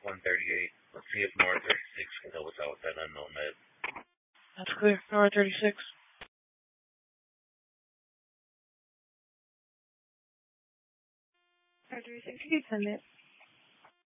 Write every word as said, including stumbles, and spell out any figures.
one thirty-eight. Let's see if Nora thirty-six can help us out with that unknown med. That's clear. Nora thirty-six. Nora thirty-six, you can send it.